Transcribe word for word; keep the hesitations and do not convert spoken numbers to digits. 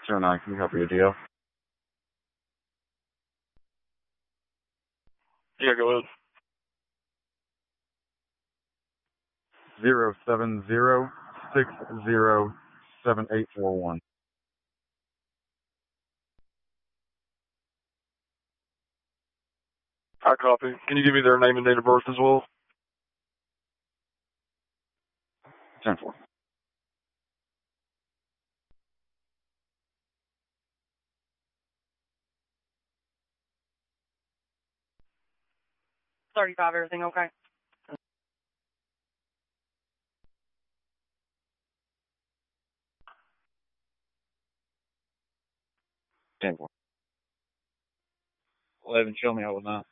zero nine, can you help me with D L? Yeah, go ahead. Zero seven zero six zero seven eight four one. I copy. Can you give me their name and date of birth as well? ten four. thirty-five, everything okay? ten four. eleven, show me I was not.